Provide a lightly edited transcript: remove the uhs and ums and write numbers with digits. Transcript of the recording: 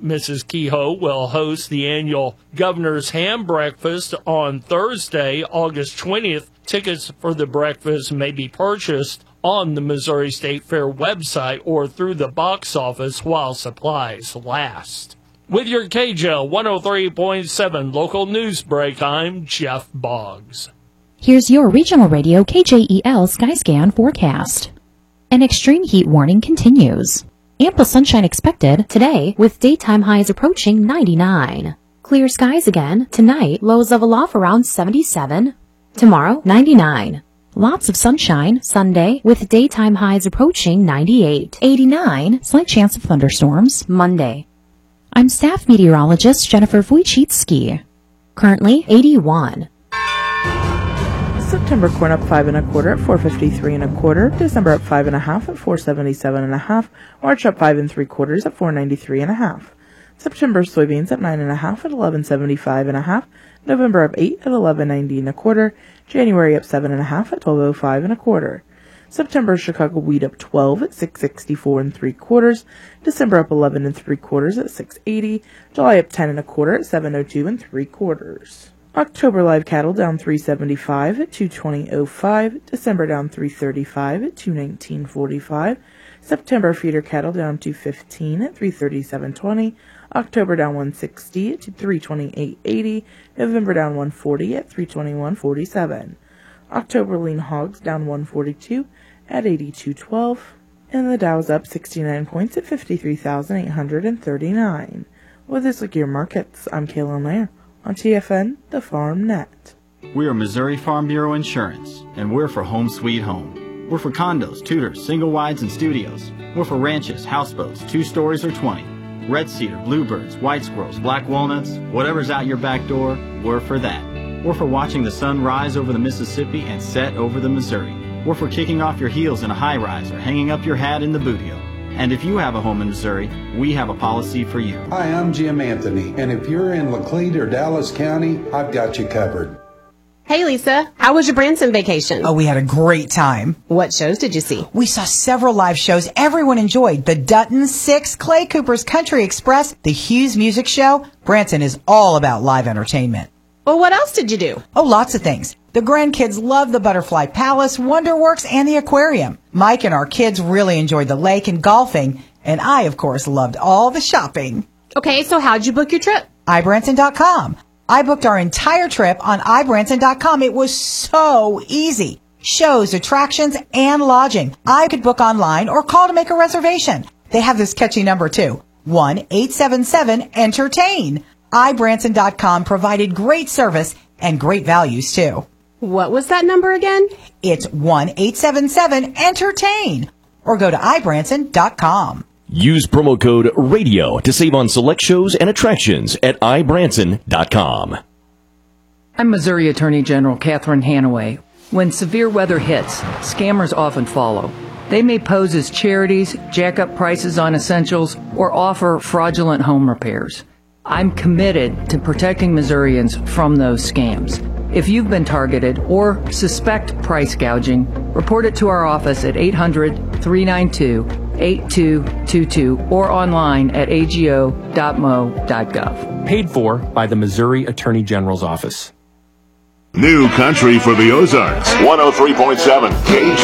Mrs. Kehoe will host the annual Governor's Ham Breakfast on Thursday, August 20th. Tickets for the breakfast may be purchased on the Missouri State Fair website or through the box office while supplies last. With your KJL 103.7 local news break, I'm Jeff Boggs. Here's your regional radio KJEL Skyscan forecast. An extreme heat warning continues. Ample sunshine expected today with daytime highs approaching 99. Clear skies again tonight, lows level off around 77. Tomorrow, 99. Lots of sunshine Sunday with daytime highs approaching 98. 89, slight chance of thunderstorms Monday. I'm staff meteorologist Jennifer Wojcicki. Currently 81. September corn up 5 1/4 at 453 1/4. December up 5 1/2 at 477 1/2. March up 5 3/4 at 493 1/2. September soybeans up 9 1/2 at 1175 1/2. November up 8 at 1190 1/4. January up 7 1/2 at 1205 1/4. September Chicago wheat up 12 at 664 3/4. December up 11 3/4 at 680. July up 10 1/4 at 702 3/4. October live cattle down 375 at 220.05. December down 335 at 219.45. September feeder cattle down 215 at 337.20. October down 160 at 328.80. November down 140 at 321.47. October lean hogs down 142 at 82.12. And the Dow's up 69 points at 53,839. With this look at your markets, I'm Kaylin Lair. On TFN, the Farm Net. We are Missouri Farm Bureau Insurance, and we're for home sweet home. We're for condos, tutors, single wides, and studios. We're for ranches, houseboats, 2 stories or 20. Red cedar, bluebirds, white squirrels, black walnuts, whatever's out your back door, we're for that. We're for watching the sun rise over the Mississippi and set over the Missouri. We're for kicking off your heels in a high-rise or hanging up your hat in the boot heel. And if you have a home in Missouri, we have a policy for you. Hi, I'm Jim Anthony, and if you're in Laclede or Dallas County, I've got you covered. Hey, Lisa. How was your Branson vacation? Oh, we had a great time. What shows did you see? We saw several live shows everyone enjoyed. The Dutton 6, Clay Cooper's Country Express, the Hughes Music Show. Branson is all about live entertainment. Well, what else did you do? Oh, lots of things. The grandkids loved the Butterfly Palace, Wonderworks, and the aquarium. Mike and our kids really enjoyed the lake and golfing. And I, of course, loved all the shopping. Okay, so how'd you book your trip? iBranson.com. I booked our entire trip on iBranson.com. It was so easy. Shows, attractions, and lodging. I could book online or call to make a reservation. They have this catchy number, too. 1-877-ENTERTAIN. iBranson.com provided great service and great values, too. What was that number again? It's 1-877-ENTERTAIN. Or go to iBranson.com. Use promo code RADIO to save on select shows and attractions at iBranson.com. I'm Missouri Attorney General Catherine Hanaway. When severe weather hits, scammers often follow. They may pose as charities, jack up prices on essentials, or offer fraudulent home repairs. I'm committed to protecting Missourians from those scams. If you've been targeted or suspect price gouging, report it to our office at 800-392-8222 or online at ago.mo.gov. Paid for by the Missouri Attorney General's Office. New country for the Ozarks. 103.7 KJ.